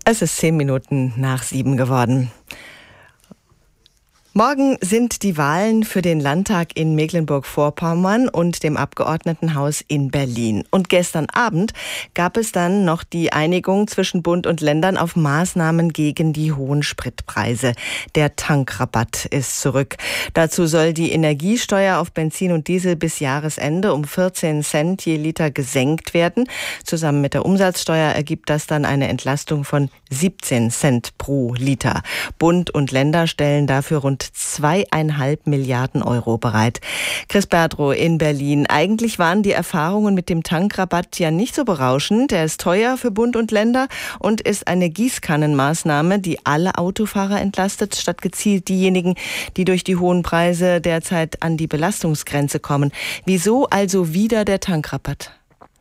Es ist 7 geworden. Morgen sind die Wahlen für den Landtag in Mecklenburg-Vorpommern und dem Abgeordnetenhaus in Berlin. Und gestern Abend gab es dann noch die Einigung zwischen Bund und Ländern auf Maßnahmen gegen die hohen Spritpreise. Der Tankrabatt ist zurück. Dazu soll die Energiesteuer auf Benzin und Diesel bis Jahresende um 14 Cent je Liter gesenkt werden. Zusammen mit der Umsatzsteuer ergibt das dann eine Entlastung von 17 Cent pro Liter. Bund und Länder stellen dafür rund 2,5 Milliarden Euro bereit. Chris Berdrow in Berlin. Eigentlich waren die Erfahrungen mit dem Tankrabatt ja nicht so berauschend. Er ist teuer für Bund und Länder und ist eine Gießkannenmaßnahme, die alle Autofahrer entlastet, statt gezielt diejenigen, die durch die hohen Preise derzeit an die Belastungsgrenze kommen. Wieso also wieder der Tankrabatt?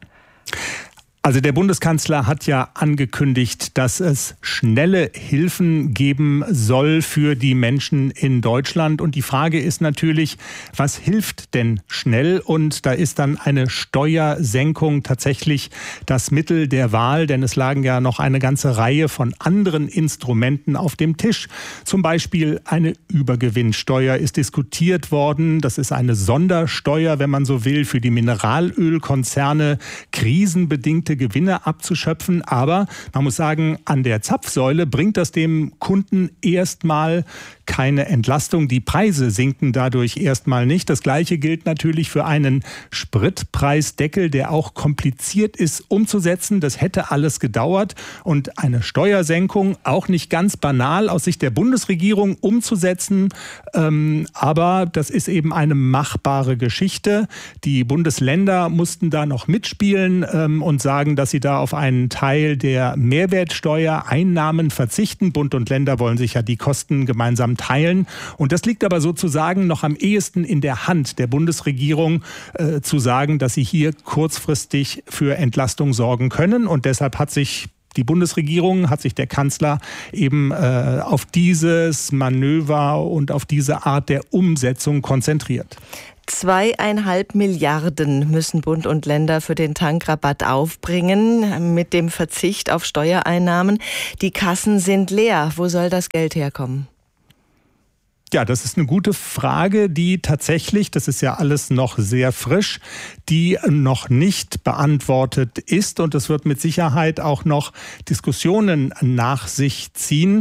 Also der Bundeskanzler hat ja angekündigt, dass es schnelle Hilfen geben soll für die Menschen in Deutschland. Und die Frage ist natürlich, was hilft denn schnell? Und da ist dann eine Steuersenkung tatsächlich das Mittel der Wahl, denn es lagen ja noch eine ganze Reihe von anderen Instrumenten auf dem Tisch. Zum Beispiel eine Übergewinnsteuer ist diskutiert worden. Das ist eine Sondersteuer, wenn man so will, für die Mineralölkonzerne, krisenbedingte Gewinne abzuschöpfen. Aber man muss sagen, an der Zapfsäule bringt das dem Kunden erstmal keine Entlastung. Die Preise sinken dadurch erstmal nicht. Das Gleiche gilt natürlich für einen Spritpreisdeckel, der auch kompliziert ist umzusetzen. Das hätte alles gedauert. Und eine Steuersenkung, auch nicht ganz banal aus Sicht der Bundesregierung umzusetzen. Aber das ist eben eine machbare Geschichte. Die Bundesländer mussten da noch mitspielen und sagen, dass sie da auf einen Teil der Mehrwertsteuereinnahmen verzichten. Bund und Länder wollen sich ja die Kosten gemeinsam teilen. Und das liegt aber sozusagen noch am ehesten in der Hand der Bundesregierung, zu sagen, dass sie hier kurzfristig für Entlastung sorgen können. Und deshalb hat sich die Bundesregierung, hat sich der Kanzler eben auf dieses Manöver und auf diese Art der Umsetzung konzentriert. 2,5 Milliarden müssen Bund und Länder für den Tankrabatt aufbringen, mit dem Verzicht auf Steuereinnahmen. Die Kassen sind leer. Wo soll das Geld herkommen? Ja, das ist eine gute Frage, die tatsächlich, das ist ja alles noch sehr frisch, die noch nicht beantwortet ist. Und es wird mit Sicherheit auch noch Diskussionen nach sich ziehen.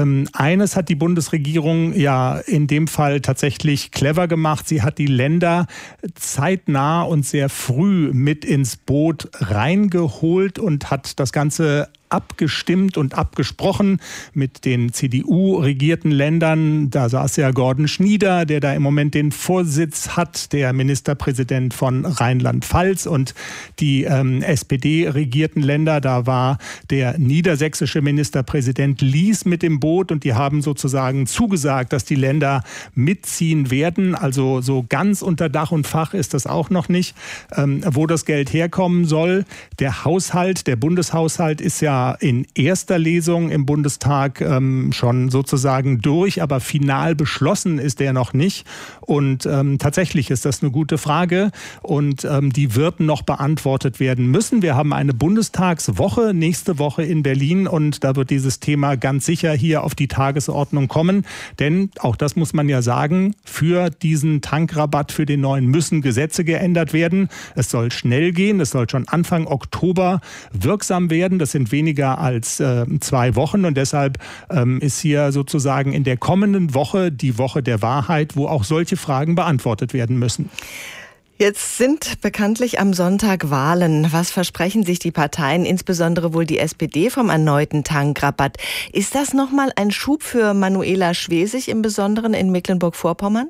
Eines hat die Bundesregierung ja in dem Fall tatsächlich clever gemacht. Sie hat die Länder zeitnah und sehr früh mit ins Boot reingeholt und hat das Ganze abgestimmt und abgesprochen mit den CDU-regierten Ländern. Da saß ja Gordon Schnieder, der da im Moment den Vorsitz hat, der Ministerpräsident von Rheinland-Pfalz, und die SPD-regierten Länder, da war der niedersächsische Ministerpräsident Lies mit im Boot, und die haben sozusagen zugesagt, dass die Länder mitziehen werden. Also so ganz unter Dach und Fach ist das auch noch nicht, wo das Geld herkommen soll. Der Haushalt, der Bundeshaushalt ist ja in erster Lesung im Bundestag schon sozusagen durch, aber final beschlossen ist der noch nicht. Und tatsächlich ist das eine gute Frage, und die wird noch beantwortet werden müssen. Wir haben eine Bundestagswoche nächste Woche in Berlin, und da wird dieses Thema ganz sicher hier auf die Tagesordnung kommen. Denn auch das muss man ja sagen, für diesen Tankrabatt, für den neuen, müssen Gesetze geändert werden. Es soll schnell gehen, es soll schon Anfang Oktober wirksam werden. Das sind weniger als 2 Wochen, und deshalb ist hier sozusagen in der kommenden Woche die Woche der Wahrheit, wo auch solche Fragen beantwortet werden müssen. Jetzt sind bekanntlich am Sonntag Wahlen. Was versprechen sich die Parteien, insbesondere wohl die SPD, vom erneuten Tankrabatt? Ist das nochmal ein Schub für Manuela Schwesig, im Besonderen in Mecklenburg-Vorpommern?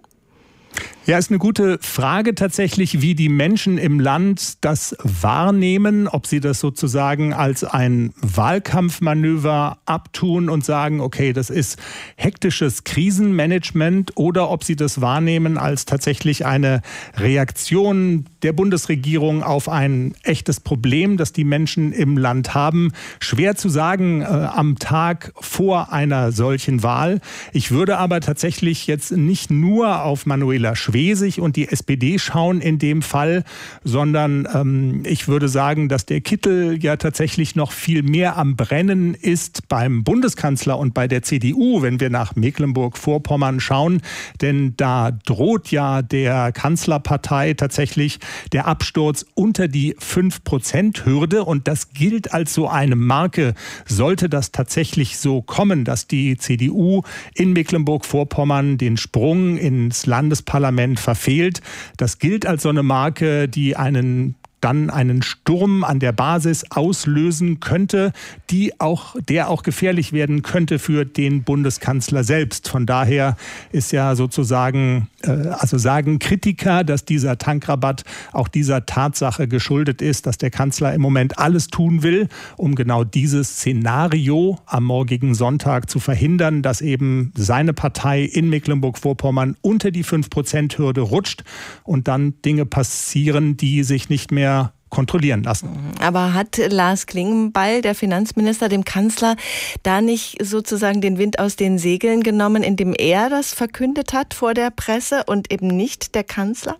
Ja, ist eine gute Frage tatsächlich, wie die Menschen im Land das wahrnehmen, ob sie das sozusagen als ein Wahlkampfmanöver abtun und sagen, okay, das ist hektisches Krisenmanagement, oder ob sie das wahrnehmen als tatsächlich eine Reaktion der Bundesregierung auf ein echtes Problem, das die Menschen im Land haben. Schwer zu sagen am Tag vor einer solchen Wahl. Ich würde aber tatsächlich jetzt nicht nur auf Manuela Schwesig und die SPD schauen in dem Fall, sondern ich würde sagen, dass der Kittel ja tatsächlich noch viel mehr am Brennen ist beim Bundeskanzler und bei der CDU, wenn wir nach Mecklenburg-Vorpommern schauen. Denn da droht ja der Kanzlerpartei tatsächlich der Absturz unter die 5%-Hürde. Und das gilt als so eine Marke. Sollte das tatsächlich so kommen, dass die CDU in Mecklenburg-Vorpommern den Sprung ins Landesparlament verfehlt, das gilt als so eine Marke, die einen Sturm an der Basis auslösen könnte, der auch gefährlich werden könnte für den Bundeskanzler selbst. Von daher ist ja sozusagen, sagen Kritiker, dass dieser Tankrabatt auch dieser Tatsache geschuldet ist, dass der Kanzler im Moment alles tun will, um genau dieses Szenario am morgigen Sonntag zu verhindern, dass eben seine Partei in Mecklenburg-Vorpommern unter die 5%-Hürde rutscht und dann Dinge passieren, die sich nicht mehr kontrollieren lassen. Aber hat Lars Klingbeil, der Finanzminister, dem Kanzler da nicht sozusagen den Wind aus den Segeln genommen, indem er das verkündet hat vor der Presse und eben nicht der Kanzler?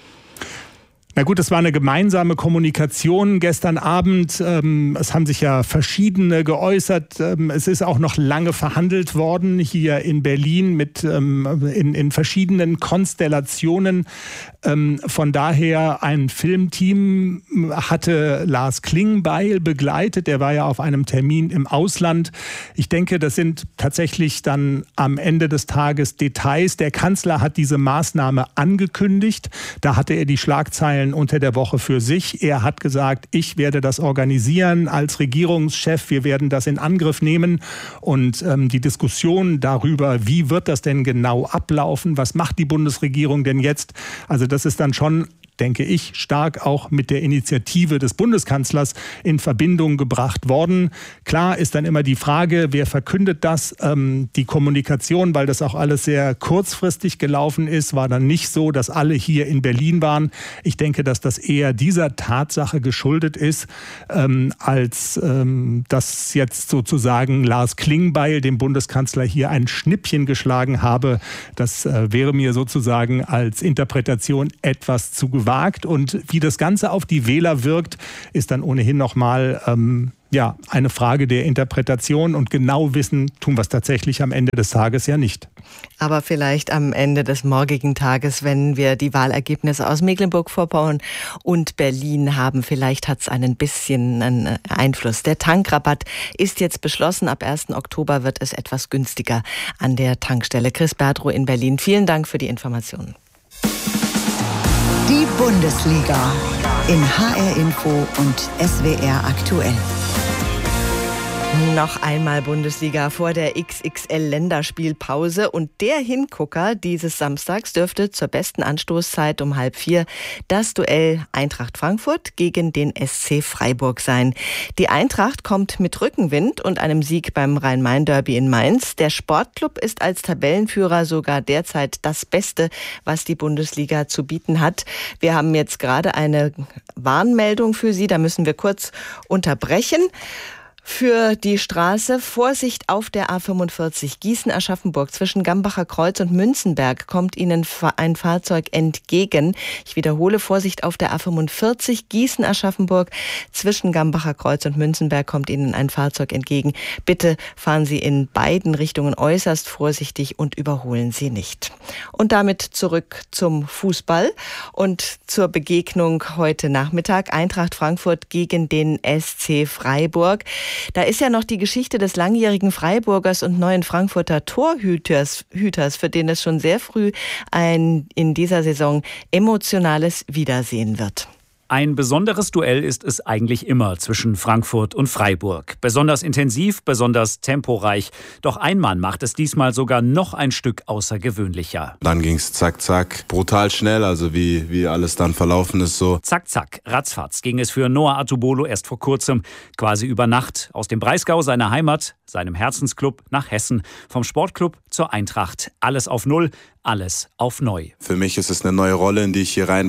Na gut, es war eine gemeinsame Kommunikation gestern Abend. Es haben sich ja verschiedene geäußert. Es ist auch noch lange verhandelt worden hier in Berlin in verschiedenen Konstellationen. Von daher ein Filmteam hatte Lars Klingbeil begleitet. Er war ja auf einem Termin im Ausland. Ich denke, das sind tatsächlich dann am Ende des Tages Details. Der Kanzler hat diese Maßnahme angekündigt. Da hatte er die Schlagzeilen unter der Woche für sich. Er hat gesagt, ich werde das organisieren als Regierungschef. Wir werden das in Angriff nehmen. Und die Diskussion darüber, wie wird das denn genau ablaufen? Was macht die Bundesregierung denn jetzt? Also das ist dann schon, denke ich, stark auch mit der Initiative des Bundeskanzlers in Verbindung gebracht worden. Klar ist dann immer die Frage, wer verkündet das? Die Kommunikation, weil das auch alles sehr kurzfristig gelaufen ist, war dann nicht so, dass alle hier in Berlin waren. Ich denke, dass das eher dieser Tatsache geschuldet ist, als dass jetzt sozusagen Lars Klingbeil dem Bundeskanzler hier ein Schnippchen geschlagen habe. Das wäre mir sozusagen als Interpretation etwas zu gewagt. Und wie das Ganze auf die Wähler wirkt, ist dann ohnehin nochmal eine Frage der Interpretation. Und genau wissen tun wir es tatsächlich am Ende des Tages ja nicht. Aber vielleicht am Ende des morgigen Tages, wenn wir die Wahlergebnisse aus Mecklenburg-Vorpommern und Berlin haben, vielleicht hat es einen bisschen einen Einfluss. Der Tankrabatt ist jetzt beschlossen. Ab 1. Oktober wird es etwas günstiger an der Tankstelle. Chris Berdrow in Berlin. Vielen Dank für die Informationen. Die Bundesliga in HR Info und SWR aktuell. Noch einmal Bundesliga vor der XXL-Länderspielpause. Und der Hingucker dieses Samstags dürfte zur besten Anstoßzeit um 3:30 das Duell Eintracht Frankfurt gegen den SC Freiburg sein. Die Eintracht kommt mit Rückenwind und einem Sieg beim Rhein-Main-Derby in Mainz. Der Sportclub ist als Tabellenführer sogar derzeit das Beste, was die Bundesliga zu bieten hat. Wir haben jetzt gerade eine Warnmeldung für Sie. Da müssen wir kurz unterbrechen. Für die Straße Vorsicht auf der A45 Gießen-Aschaffenburg zwischen Gambacher Kreuz und Münzenberg kommt Ihnen ein Fahrzeug entgegen. Ich wiederhole, Vorsicht auf der A45 Gießen-Aschaffenburg zwischen Gambacher Kreuz und Münzenberg kommt Ihnen ein Fahrzeug entgegen. Bitte fahren Sie in beiden Richtungen äußerst vorsichtig und überholen Sie nicht. Und damit zurück zum Fußball und zur Begegnung heute Nachmittag. Eintracht Frankfurt gegen den SC Freiburg. Da ist ja noch die Geschichte des langjährigen Freiburgers und neuen Frankfurter Torhüters, für den es schon sehr früh ein in dieser Saison emotionales Wiedersehen wird. Ein besonderes Duell ist es eigentlich immer zwischen Frankfurt und Freiburg. Besonders intensiv, besonders temporeich. Doch ein Mann macht es diesmal sogar noch ein Stück außergewöhnlicher. Dann ging es zack, zack, brutal schnell, also wie alles dann verlaufen ist so. Zack, zack, ratzfatz ging es für Noah Atubolo erst vor kurzem, quasi über Nacht. Aus dem Breisgau, seiner Heimat, seinem Herzensclub, nach Hessen. Vom Sportclub zur Eintracht. Alles auf Null, alles auf neu. Für mich ist es eine neue Rolle, in die ich hier reinwachse.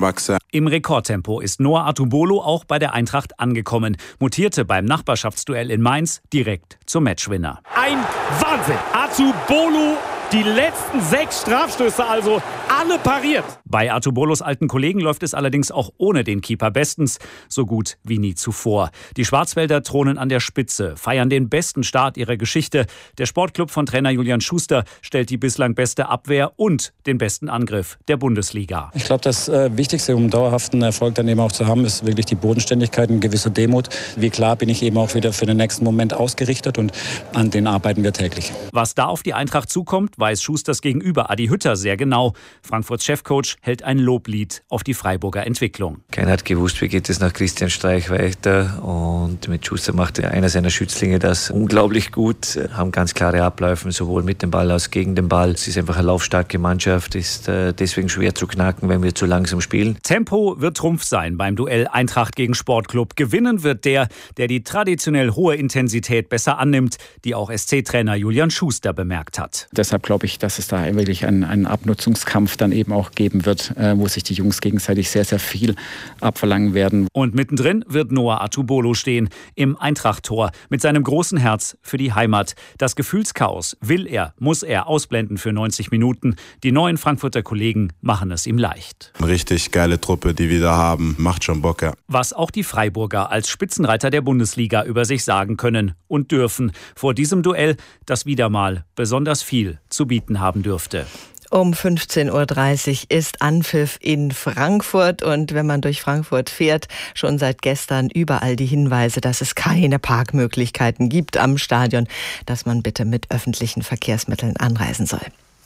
Im Rekordtempo ist Noah Atubolo auch bei der Eintracht angekommen, mutierte beim Nachbarschaftsduell in Mainz direkt zum Matchwinner. Ein Wahnsinn! Atubolo, die letzten 6 Strafstöße also alle pariert. Bei Atubolos alten Kollegen läuft es allerdings auch ohne den Keeper bestens, so gut wie nie zuvor. Die Schwarzwälder thronen an der Spitze, feiern den besten Start ihrer Geschichte. Der Sportclub von Trainer Julian Schuster stellt die bislang beste Abwehr und den besten Angriff der Bundesliga. Ich glaube, das Wichtigste, um dauerhaften Erfolg dann eben auch zu haben, ist wirklich die Bodenständigkeit, ein gewisser Demut. Wie klar bin ich eben auch wieder für den nächsten Moment ausgerichtet und an den arbeiten wir täglich. Was da auf die Eintracht zukommt, weiß Schusters Gegenüber Adi Hütter sehr genau. Frankfurts Chefcoach hält ein Loblied auf die Freiburger Entwicklung. Keiner hat gewusst, wie geht es nach Christian Streich weiter, und mit Schuster macht einer seiner Schützlinge das unglaublich gut, haben ganz klare Abläufe, sowohl mit dem Ball als gegen den Ball. Es ist einfach eine laufstarke Mannschaft, ist deswegen schwer zu knacken, wenn wir zu langsam spielen. Tempo wird Trumpf sein beim Duell Eintracht gegen Sportclub. Gewinnen wird der die traditionell hohe Intensität besser annimmt, die auch SC-Trainer Julian Schuster bemerkt hat. Deshalb glaube ich, dass es da wirklich einen Abnutzungskampf dann eben auch geben wird, wo sich die Jungs gegenseitig sehr, sehr viel abverlangen werden. Und mittendrin wird Noah Atubolo stehen, im Eintracht-Tor, mit seinem großen Herz für die Heimat. Das Gefühlschaos muss er ausblenden für 90 Minuten. Die neuen Frankfurter Kollegen machen es ihm leicht. Richtig geile Truppe, die wir da haben. Macht schon Bock, ja. Was auch die Freiburger als Spitzenreiter der Bundesliga über sich sagen können und dürfen. Vor diesem Duell, das wieder mal besonders viel zu bieten haben dürfte. Um 15.30 Uhr ist Anpfiff in Frankfurt, und wenn man durch Frankfurt fährt, schon seit gestern überall die Hinweise, dass es keine Parkmöglichkeiten gibt am Stadion, dass man bitte mit öffentlichen Verkehrsmitteln anreisen soll.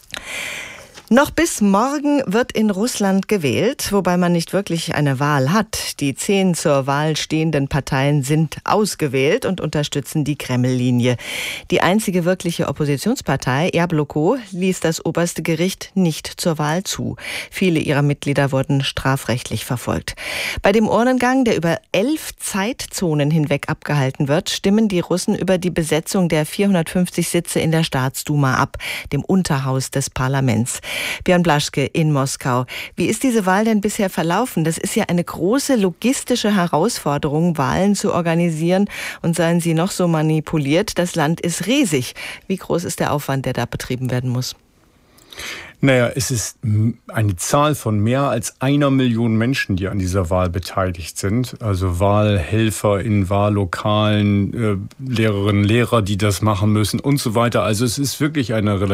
Noch bis morgen wird in Russland gewählt, wobei man nicht wirklich eine Wahl hat. Die 10 zur Wahl stehenden Parteien sind ausgewählt und unterstützen die Kreml-Linie. Die einzige wirkliche Oppositionspartei, Jabloko, ließ das oberste Gericht nicht zur Wahl zu. Viele ihrer Mitglieder wurden strafrechtlich verfolgt. Bei dem Urnengang, der über 11 Zeitzonen hinweg abgehalten wird, stimmen die Russen über die Besetzung der 450 Sitze in der Staatsduma ab, dem Unterhaus des Parlaments. Björn Blaschke in Moskau. Wie ist diese Wahl denn bisher verlaufen? Das ist ja eine große logistische Herausforderung, Wahlen zu organisieren. Und seien sie noch so manipuliert, das Land ist riesig. Wie groß ist der Aufwand, der da betrieben werden muss? Naja, es ist eine Zahl von mehr als 1 Million Menschen, die an dieser Wahl beteiligt sind. Also Wahlhelfer in Wahllokalen, Lehrerinnen, Lehrer, die das machen müssen und so weiter. Also es ist wirklich eine relativ